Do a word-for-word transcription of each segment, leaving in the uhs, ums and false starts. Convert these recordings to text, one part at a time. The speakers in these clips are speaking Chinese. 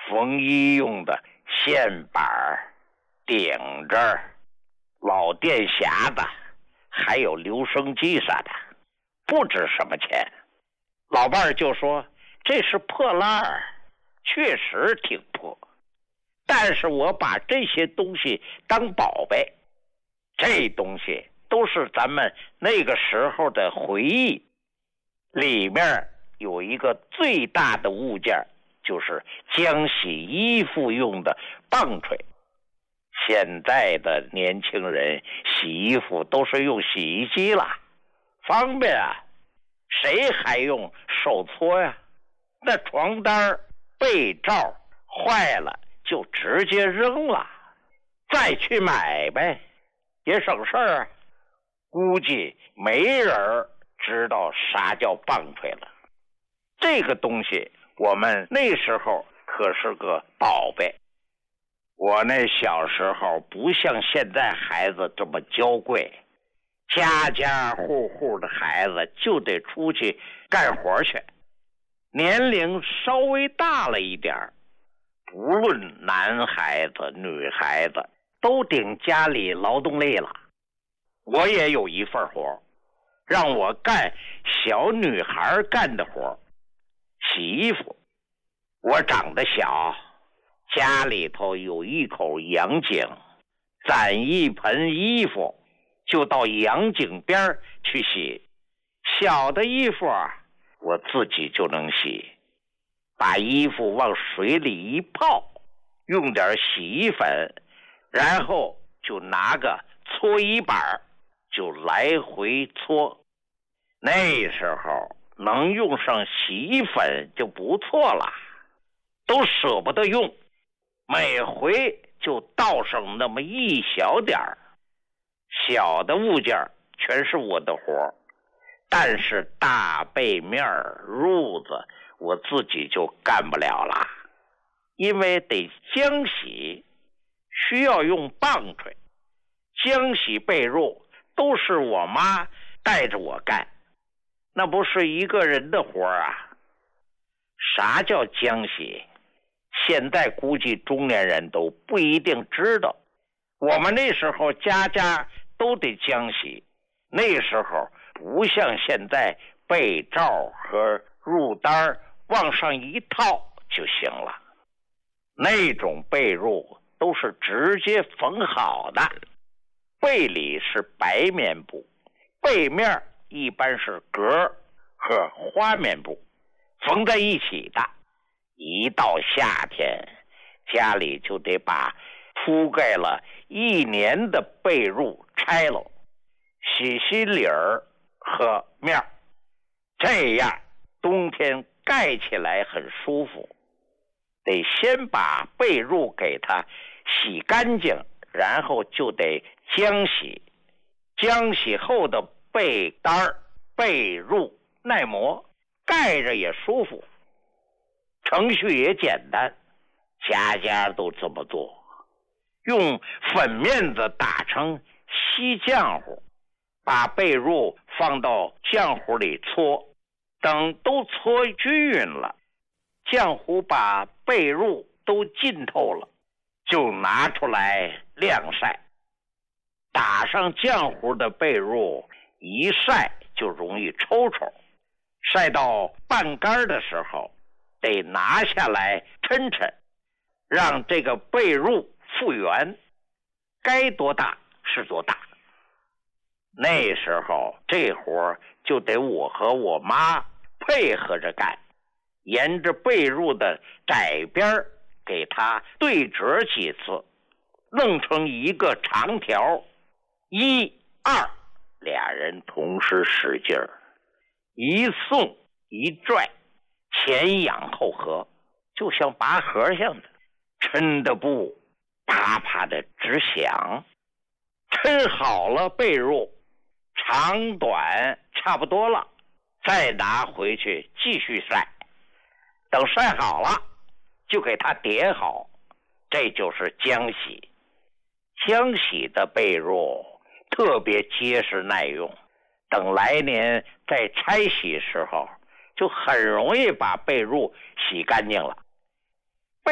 缝衣用的线板、顶着、老电匣子，还有留声机啥的，不值什么钱。老伴儿就说这是破烂儿，确实挺破，但是我把这些东西当宝贝，这东西都是咱们那个时候的回忆。里面有一个最大的物件，就是浆洗衣服用的棒槌。现在的年轻人洗衣服都是用洗衣机了，方便啊，谁还用手搓呀？那床单被罩坏了就直接扔了，再去买呗，也省事儿啊。估计没人知道啥叫棒槌了。这个东西我们那时候可是个宝贝。我那小时候不像现在孩子这么娇贵，家家户户的孩子就得出去干活去。年龄稍微大了一点，不论男孩子女孩子都顶家里劳动力了。我也有一份活，让我干小女孩干的活，洗衣服。我长得小，家里头有一口洋井，攒一盆衣服就到洋井边去洗。小的衣服我自己就能洗，把衣服往水里一泡，用点洗衣粉，然后就拿个搓衣板就来回搓。那时候能用上洗衣粉就不错了，都舍不得用，每回就倒上那么一小点儿。小的物件全是我的活，但是大背面褥子我自己就干不了了，因为得浆洗，需要用棒槌。浆洗被褥都是我妈带着我干，那不是一个人的活啊。啥叫浆洗？现在估计中年人都不一定知道。我们那时候家家都得浆洗，那时候不像现在被罩和褥单往上一套就行了，那种被褥都是直接缝好的，被里是白棉布，背面一般是格和花棉布缝在一起的。一到夏天，家里就得把铺盖了一年的被褥拆了，洗洗里儿和面，这样冬天盖起来很舒服。得先把被褥给它洗干净，然后就得浆洗。浆洗后的被单被褥耐磨，盖着也舒服，程序也简单，家家都这么做。用粉面子打成稀浆糊，把被褥放到浆糊里搓，等都搓均匀了，浆糊把被褥都浸透了，就拿出来晾晒。打上浆糊的被褥一晒就容易抽抽，晒到半干的时候得拿下来抻抻，让这个被褥复原，该多大是多大。那时候这活就得我和我妈配合着干，沿着被褥的窄边给它对折几次，弄成一个长条，一二俩人同时使劲儿，一送一拽，前仰后合，就像拔河像的，抻的布啪啪的直响。抻好了被褥，长短差不多了，再拿回去继续晒。等晒好了，就给它叠好，这就是浆洗。浆洗的被褥特别结实耐用，等来年在拆洗时候就很容易把被褥洗干净了。被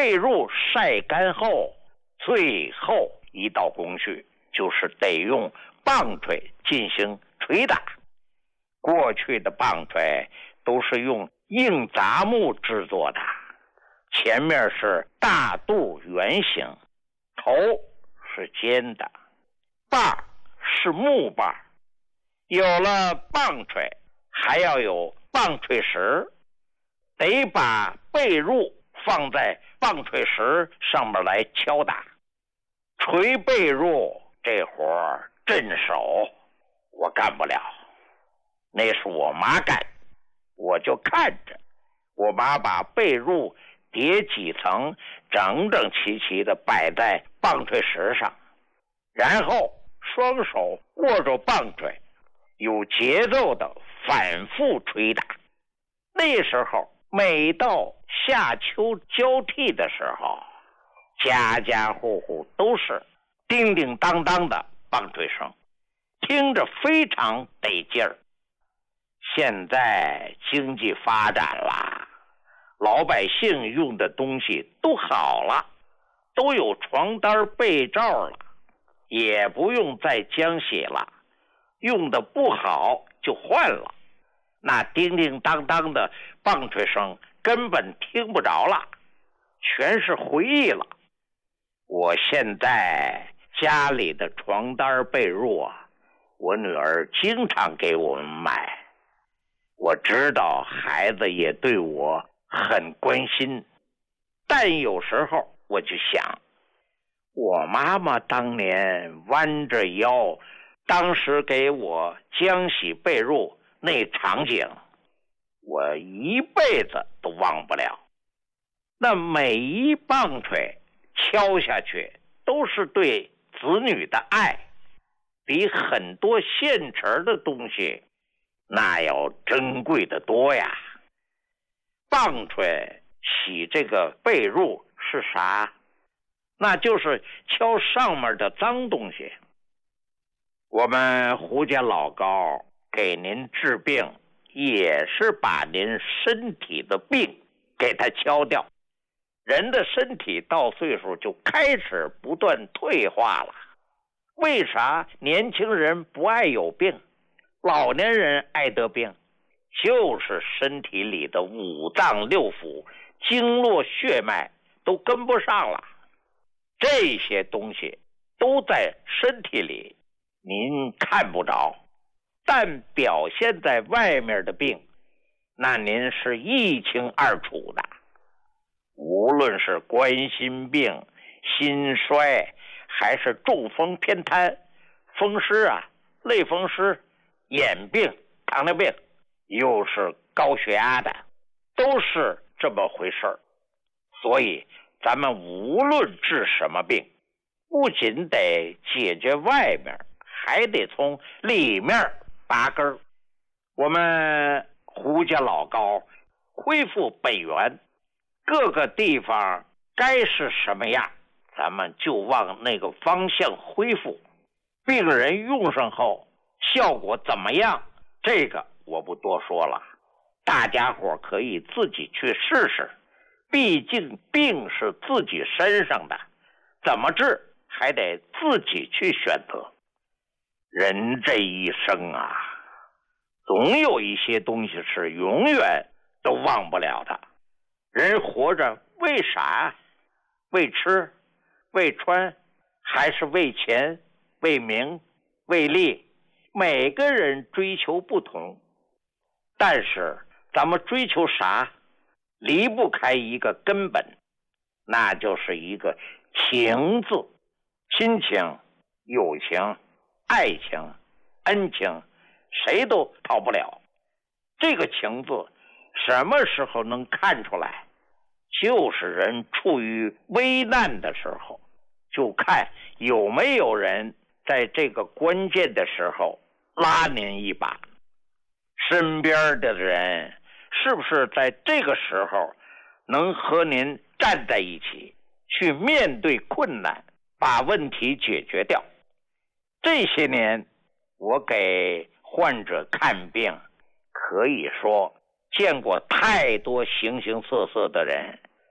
被褥晒干后，最后一道工序就是得用棒槌进行捶打。过去的棒槌都是用硬杂木制作的，前面是大肚圆形，头是尖的，把是木把。有了棒槌，还要有棒槌石，得把被褥放在棒槌石上面来敲打。捶被褥这活儿镇手我干不了，那是我妈干，我就看着我妈把被褥叠几层，整整齐齐的摆在棒槌石上，然后双手握住棒槌，有节奏的反复捶打。那时候每到夏秋交替的时候，家家户户都是叮叮当当的棒槌声，听着非常得劲儿。现在经济发展了，老百姓用的东西都好了，都有床单被罩了，也不用再浆洗了，用的不好就换了，那叮叮当当的棒槌声根本听不着了，全是回忆了。我现在家里的床单被褥啊，我女儿经常给我们买，我知道孩子也对我很关心，但有时候我就想，我妈妈当年弯着腰，当时给我浆洗被褥那场景，我一辈子都忘不了。那每一棒槌敲下去都是对子女的爱，比很多现成的东西那要珍贵的多呀。棒槌洗这个被褥是啥？那就是敲上面的脏东西。我们胡家老高给您治病，也是把您身体的病给它敲掉。人的身体到岁数就开始不断退化了。为啥年轻人不爱有病，老年人爱得病？就是身体里的五脏六腑、经络血脉都跟不上了。这些东西都在身体里，您看不着，但表现在外面的病，那您是一清二楚的。无论是冠心病、心衰，还是中风偏瘫、风湿啊、类风湿、眼病、糖尿病，又是高血压的，都是这么回事儿。所以咱们无论治什么病，不仅得解决外面，还得从里面拔根儿。我们胡家老高恢复本源，各个地方该是什么样，咱们就往那个方向恢复。病人用上后效果怎么样，这个我不多说了，大家伙可以自己去试试。毕竟病是自己身上的，怎么治还得自己去选择。人这一生啊，总有一些东西是永远都忘不了的。人活着为啥？为吃，为穿，还是为钱，为名，为利？每个人追求不同，但是咱们追求啥，离不开一个根本，那就是一个情字。亲情、友情、爱情、恩情，谁都逃不了。这个情字什么时候能看出来？就是人处于危难的时候，就看有没有人在这个关键的时候拉您一把。身边的人是不是在这个时候能和您站在一起，去面对困难，把问题解决掉？这些年我给患者看病，可以说见过太多形形色色的人，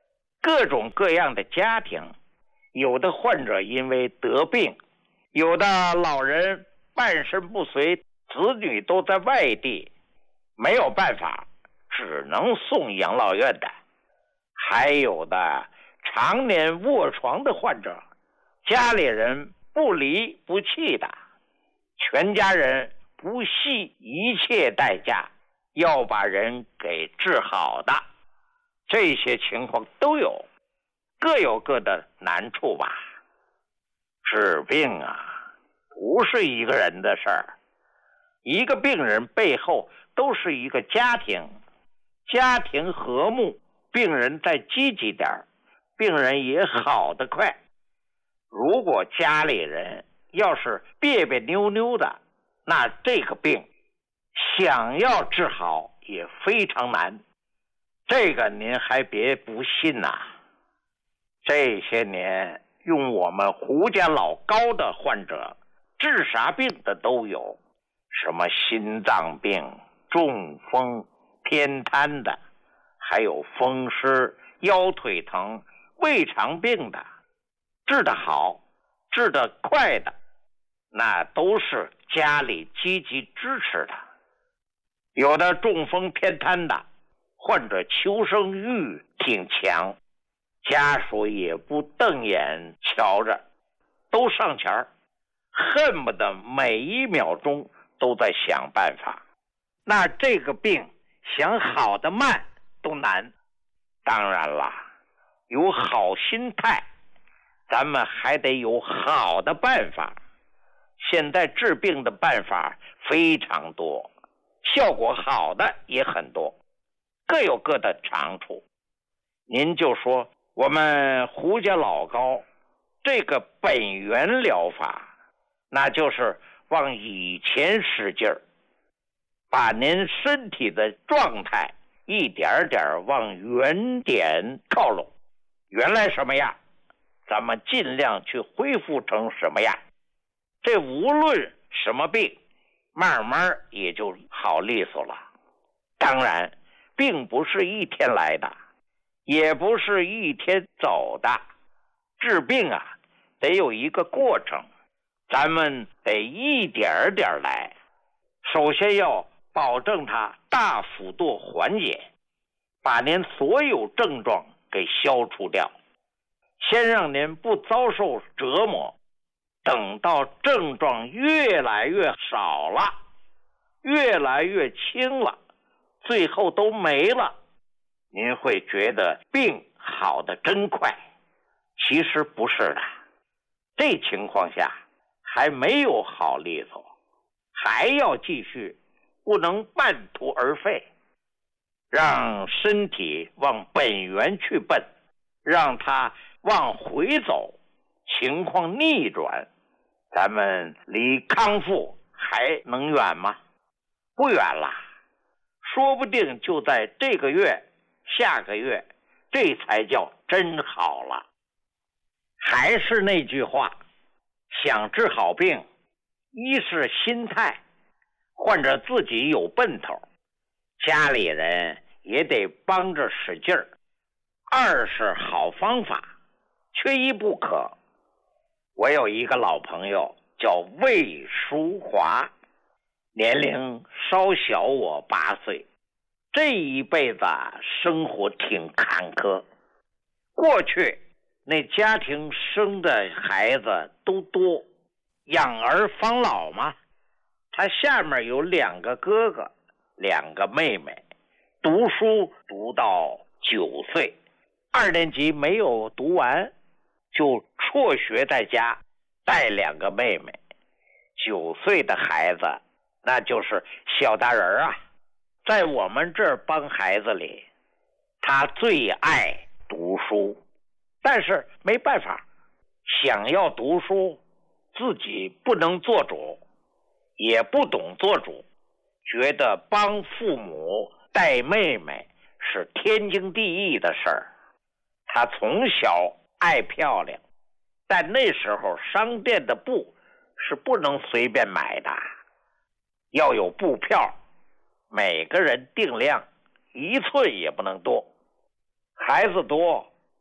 各种各样的家庭，有的患者因为得病，有的老人半身不遂，子女都在外地，没有办法，只能送养老院的，还有的常年卧床的患者，家里人不离不弃的，全家人不惜一切代价要把人给治好的，这些情况都有，各有各的难处吧。治病啊，不是一个人的事儿，一个病人背后都是一个家庭，家庭和睦，病人再积极点，病人也好得快。如果家里人要是别别扭扭的，那这个病想要治好也非常难。这个您还别不信呐、啊。这些年用我们胡家老高的患者，治啥病的都有，什么心脏病、中风、偏瘫的，还有风湿、腰腿疼、胃肠病的，治得好、治得快的，那都是家里积极支持的。有的中风偏瘫的患者求生欲挺强，家属也不瞪眼瞧着，都上前儿，恨不得每一秒钟都在想办法。那这个病想好的慢都难。当然了，有好心态，咱们还得有好的办法。现在治病的办法非常多，效果好的也很多，各有各的长处。您就说我们胡家老高这个本源疗法，那就是往以前使劲儿，把您身体的状态一点点往原点靠拢，原来什么样，咱们尽量去恢复成什么样。这无论什么病，慢慢也就好利索了。当然，并不是一天来的，也不是一天走的。治病啊，得有一个过程，咱们得一点点来。首先要保证它大幅度缓解，把您所有症状给消除掉，先让您不遭受折磨。等到症状越来越少了，越来越轻了，最后都没了，您会觉得病好得真快。其实不是的，这情况下还没有好利索，还要继续，不能半途而废，让身体往本源去奔，让它往回走，情况逆转，咱们离康复还能远吗？不远了，说不定就在这个月、下个月，这才叫真好了。还是那句话，想治好病，一是心态，患者自己有奔头，家里人也得帮着使劲儿；二是好方法，缺一不可。我有一个老朋友叫魏淑华，年龄稍小我八岁，这一辈子生活挺坎坷。过去那家庭生的孩子都多，养儿防老嘛。他下面有两个哥哥，两个妹妹，读书读到九岁，二年级没有读完，就辍学在家带两个妹妹。九岁的孩子那就是小大人啊，在我们这儿帮孩子里，他最爱读书，但是没办法，想要读书自己不能做主，也不懂做主，觉得帮父母带妹妹是天经地义的事儿。他从小爱漂亮，但那时候商店的布是不能随便买的，要有布票，每个人定量，一寸也不能多。孩子多，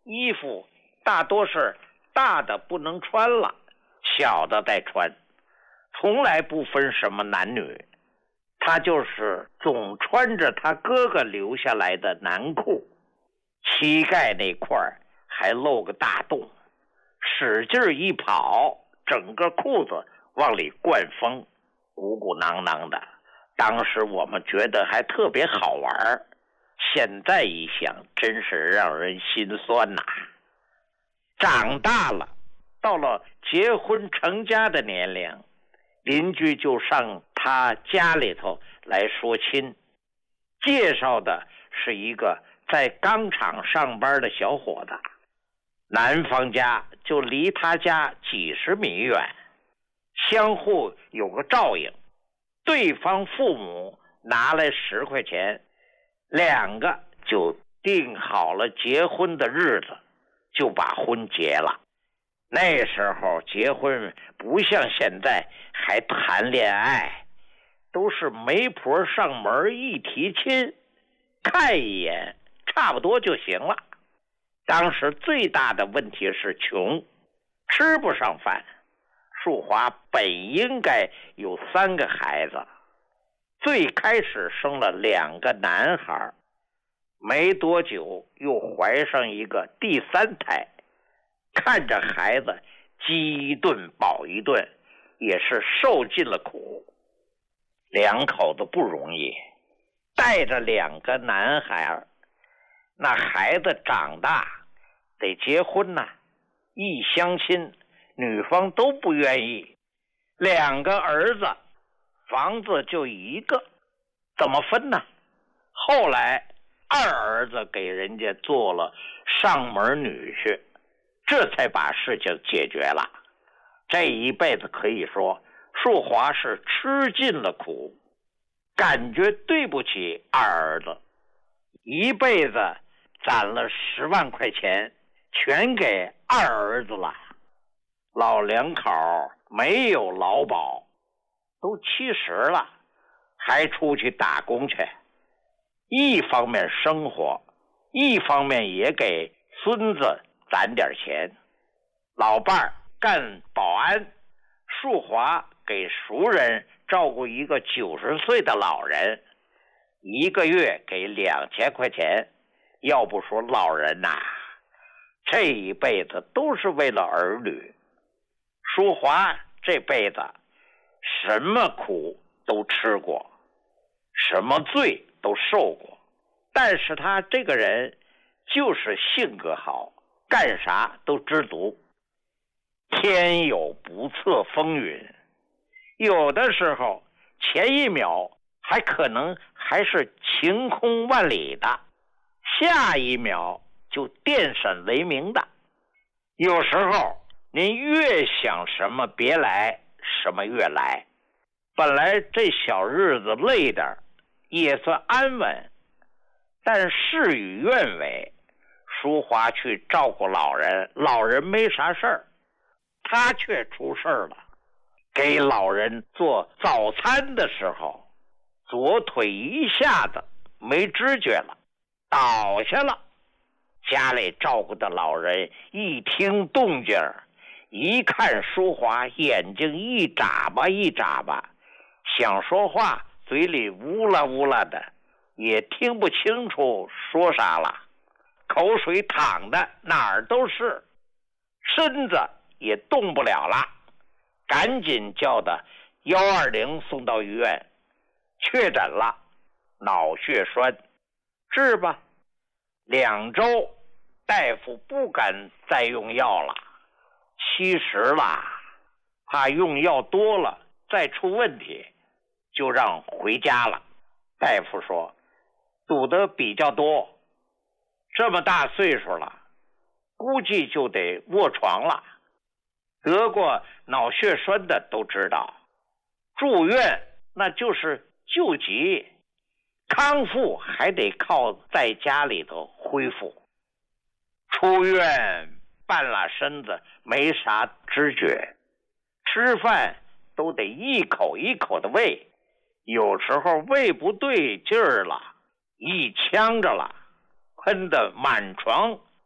衣服大多是大的不能穿了，小的再穿，从来不分什么男女。他就是总穿着他哥哥留下来的男裤，膝盖那块还露个大洞，使劲一跑，整个裤子往里灌风，鼓鼓囊囊的。当时我们觉得还特别好玩，现在一想真是让人心酸呐。长大了，到了结婚成家的年龄，邻居就上他家里头来说亲，介绍的是一个在钢厂上班的小伙子，男方家就离他家几十米远，相互有个照应。对方父母拿来十块钱，两个就定好了结婚的日子，就把婚结了。那时候结婚不像现在还谈恋爱，都是媒婆上门一提亲，看一眼差不多就行了。当时最大的问题是穷，吃不上饭。淑华本应该有三个孩子，最开始生了两个男孩，没多久又怀上一个第三胎，看着孩子饥一顿饱一顿，也是受尽了苦。两口子不容易，带着两个男孩，那孩子长大得结婚呐，一相亲女方都不愿意，两个儿子房子就一个，怎么分呢？后来二儿子给人家做了上门女婿，这才把事情解决了。这一辈子可以说淑华是吃尽了苦，感觉对不起二儿子，一辈子攒了十万块钱全给二儿子了。老两口没有劳保，都七十了，还出去打工去，一方面生活，一方面也给孙子攒点钱。老伴儿干保安，淑华给熟人照顾一个九十岁的老人，一个月给两千块钱。要不说老人呐、啊，这一辈子都是为了儿女。淑华这辈子什么苦都吃过，什么罪都受过，但是他这个人就是性格好，干啥都知足。天有不测风云，有的时候前一秒还可能还是晴空万里的，下一秒就电闪雷鸣的。有时候您越想什么别来，什么越来。本来这小日子累点也算安稳，但事与愿违，淑华去照顾老人，老人没啥事儿，他却出事儿了。给老人做早餐的时候，左腿一下子没知觉了，倒下了。家里照顾的老人一听动静，一看淑华，眼睛一眨巴一眨巴，想说话嘴里呜啦呜啦的，也听不清楚说啥了，口水淌的哪儿都是，身子也动不了了，赶紧叫的一二零送到医院，确诊了脑血栓，治吧。两周，大夫不敢再用药了，七十了，怕用药多了再出问题，就让回家了。大夫说赌得比较多，这么大岁数了，估计就得卧床了。得过脑血栓的都知道，住院那就是救急，康复还得靠在家里头恢复。出院半拉身子没啥知觉，吃饭都得一口一口的喂，有时候喂不对劲儿了，一呛着了，喷得满床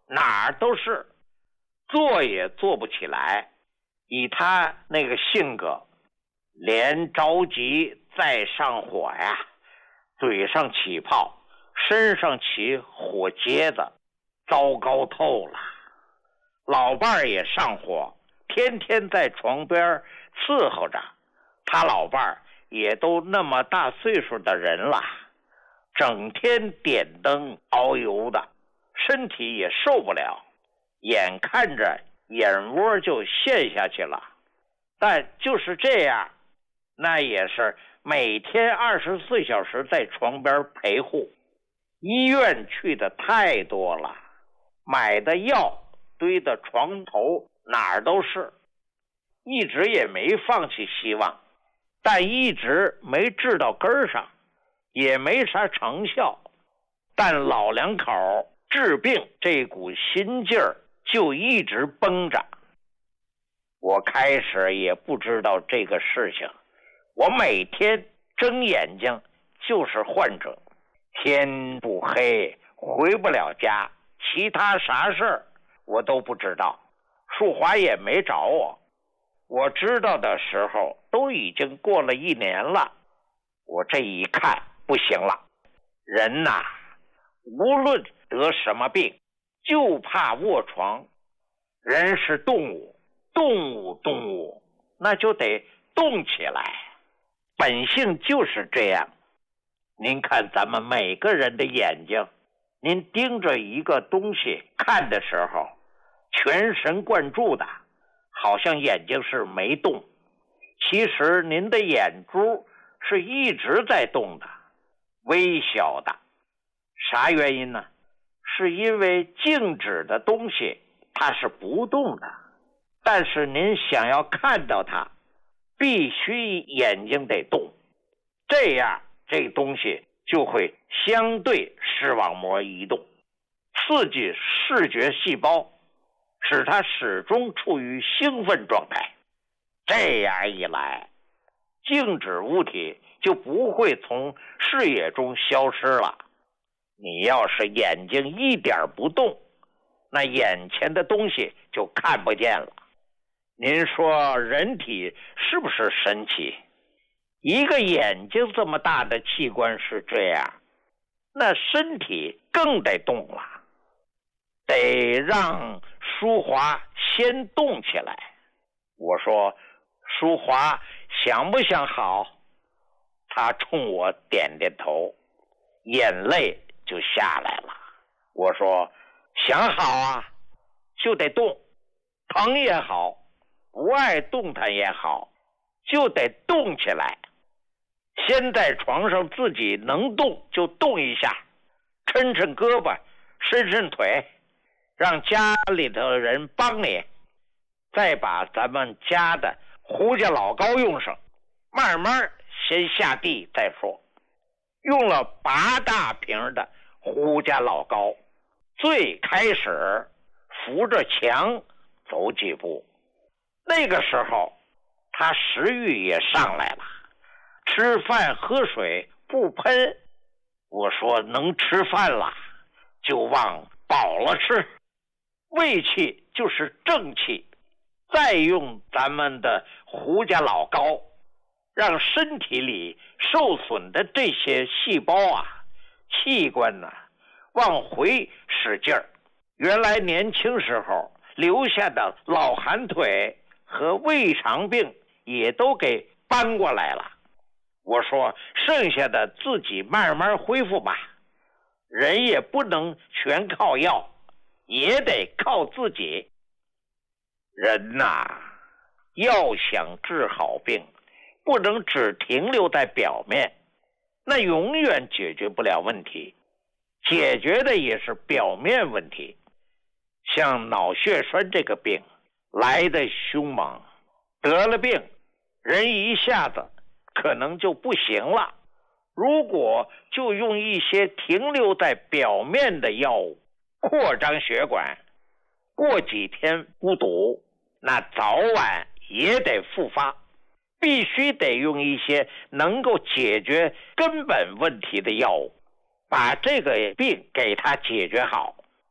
哪儿都是，坐也坐不起来。以他那个性格，连着急再上火呀，嘴上起泡，身上起火疖子，糟糕透了。老伴儿也上火，天天在床边伺候着。他老伴儿也都那么大岁数的人了，整天点灯熬油的，身体也受不了，眼看着眼窝就陷下去了。但就是这样，那也是每天二十四小时在床边陪护。医院去的太多了，买的药堆的床头哪儿都是，一直也没放弃希望，但一直没治到根儿上，也没啥成效。但老两口治病这股心劲儿就一直绷着。我开始也不知道这个事情，我每天睁眼睛就是患者，天不黑回不了家，其他啥事儿我都不知道。淑华也没找我，我知道的时候都已经过了一年了。我这一看不行了，人呐，无论得什么病，就怕卧床。人是动物，动物动物，那就得动起来，本性就是这样。您看咱们每个人的眼睛，您盯着一个东西看的时候，全神贯注的，好像眼睛是没动，其实您的眼珠是一直在动的，微小的。啥原因呢？是因为静止的东西它是不动的，但是您想要看到它，必须眼睛得动，这样这东西就会相对视网膜移动，刺激视觉细胞，使它始终处于兴奋状态。这样一来，静止物体就不会从视野中消失了。你要是眼睛一点不动，那眼前的东西就看不见了。您说人体是不是神奇？一个眼睛这么大的器官是这样，那身体更得动了，得让淑华先动起来。我说，淑华想不想好？她冲我点点头，眼泪就下来了。我说，想好啊，就得动，疼也好，不爱动弹也好，就得动起来。先在床上自己能动就动一下，抻抻胳膊，伸伸腿，让家里头的人帮你，再把咱们家的胡家老膏用上，慢慢先下地再说。用了八大瓶的胡家老膏，最开始扶着墙走几步，那个时候他食欲也上来了，吃饭喝水不喷。我说能吃饭了就往饱了吃，胃气就是正气，再用咱们的胡家老膏，让身体里受损的这些细胞啊、器官呢、啊、往回使劲儿。原来年轻时候留下的老寒腿和胃肠病也都给搬过来了。我说剩下的自己慢慢恢复吧，人也不能全靠药，也得靠自己。人呐，要想治好病，不能只停留在表面，那永远解决不了问题，解决的也是表面问题。像脑血栓这个病来得凶猛，得了病人一下子可能就不行了。如果就用一些停留在表面的药物扩张血管，过几天不堵，那早晚也得复发。必须得用一些能够解决根本问题的药物，把这个病给它解决好。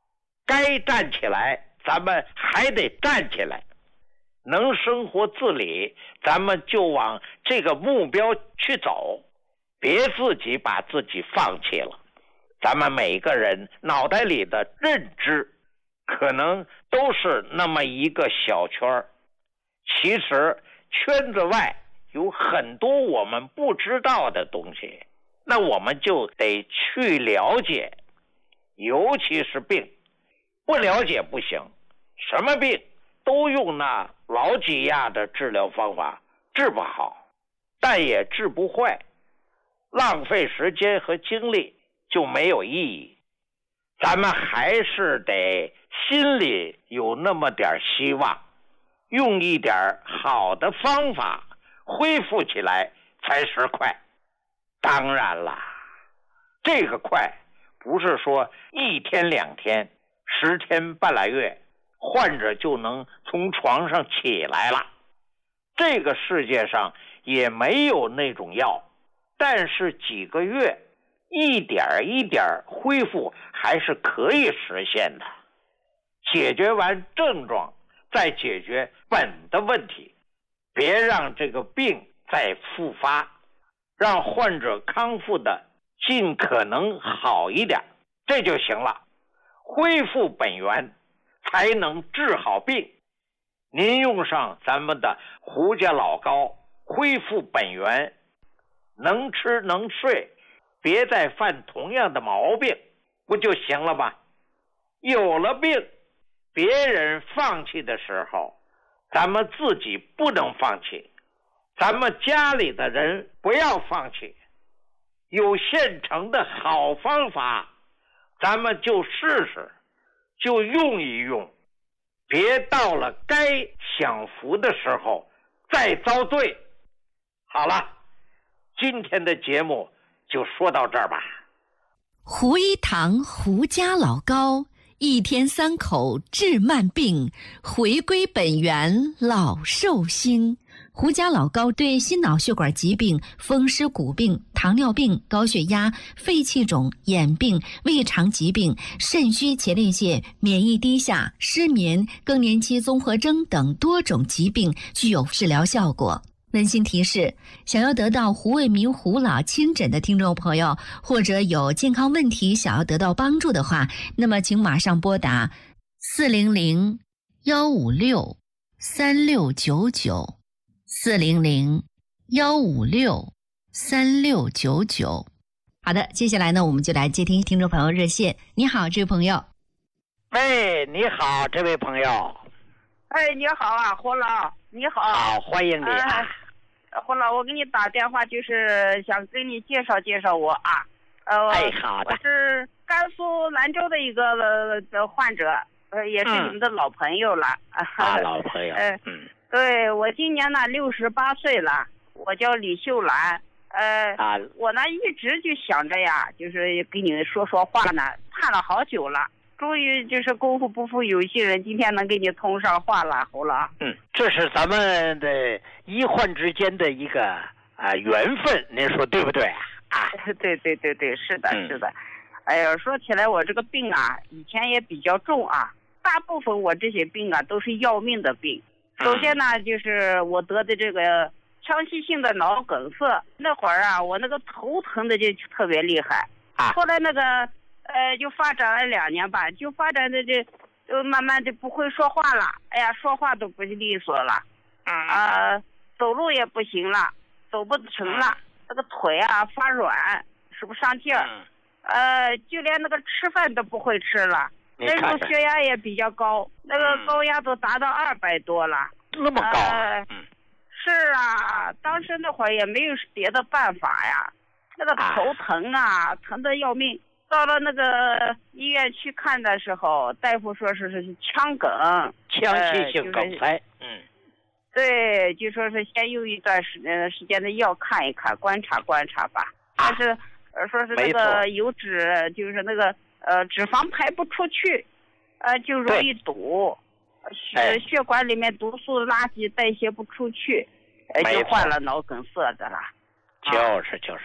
该站起来咱们还得站起来，能生活自理咱们就往这个目标去走，别自己把自己放弃了。咱们每个人脑袋里的认知可能都是那么一个小圈，其实圈子外有很多我们不知道的东西，那我们就得去了解，尤其是病，不了解不行，什么病都用那老几样的治疗方法治不好，但也治不坏，浪费时间和精力就没有意义。咱们还是得心里有那么点希望，用一点好的方法恢复起来才是快。当然了，这个快不是说一天两天十天半拉月患者就能从床上起来了，这个世界上也没有那种药，但是几个月一点一点恢复还是可以实现的。解决完症状再解决本的问题，别让这个病再复发，让患者康复的尽可能好一点，这就行了。恢复本源才能治好病。您用上咱们的胡家老膏，恢复本源，能吃能睡，别再犯同样的毛病，不就行了吗？有了病，别人放弃的时候，咱们自己不能放弃，咱们家里的人不要放弃。有现成的好方法，咱们就试试，就用一用，别到了该享福的时候再遭罪。好了，今天的节目就说到这儿吧。 胡一堂胡家老膏，一天三口治慢病，回归本源老寿星。胡家老膏对心脑血管疾病、风湿骨病、糖尿病、高血压、肺气肿、眼病、胃肠疾病、肾虚前列腺、免疫低下、失眠、更年期综合征等多种疾病具有治疗效果。温馨提示：想要得到胡卫民胡老亲诊的听众朋友，或者有健康问题想要得到帮助的话，那么请马上拨打四零零幺五六三六九九。四零零幺五六三六九九。好的，接下来呢，我们就来接听听众朋友热线。你好，这位朋友。 喂，你好，这位朋友。 哎，你好啊，胡老，你好。 好，欢迎你啊。 呃、胡老，我给你打电话就是想给你介绍介绍我啊。呃， 哎，好的。 我是甘肃兰州的一个、呃、的患者，呃，也是你们的老朋友了。 嗯、啊，老朋友。 呃、嗯。对，我今年呢六十八岁了，我叫李秀兰。呃，啊、我呢一直就想着呀，就是跟你说说话呢，盼了好久了，终于就是功夫不负有心人，今天能给你通上话了，胡老。 嗯，这是咱们的医患之间的一个啊、呃、缘分，您说对不对啊？啊， 对对对对，是的，是的。嗯、哎呀，说起来我这个病啊，以前也比较重啊，大部分我这些病啊都是要命的病。首先呢，就是我得的这个腔隙性的脑梗塞，那会儿啊，我那个头疼的就特别厉害。 啊， 后来那个呃，就发展了两年吧，就发展的这，就慢慢的不会说话了。哎呀，说话都不利索了。啊、呃，走路也不行了，走不成了，那个腿啊发软，使不上劲儿。呃，就连那个吃饭都不会吃了。那时候血压也比较高，那个高压都达到二百多了， 那么高、呃嗯？是啊，当时那会儿也没有别的办法呀，那个头疼啊，啊疼得要命。到了那个医院去看的时候，大夫说是是腔梗， 腔隙性梗塞、呃就是。嗯， 对，就说是先用一段时间时间的药看一看，观察观察吧。啊、但是呃，说是那个油脂，就是那个。呃，脂肪排不出去，呃，就容易堵，血血管里面毒素垃圾代谢不出去，呃，就患了脑梗塞的了。 就是就是。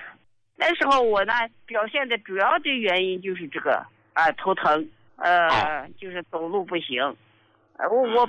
那时候我呢表现的主要的原因就是这个啊、呃、头疼， 呃，就是走路不行。呃，我我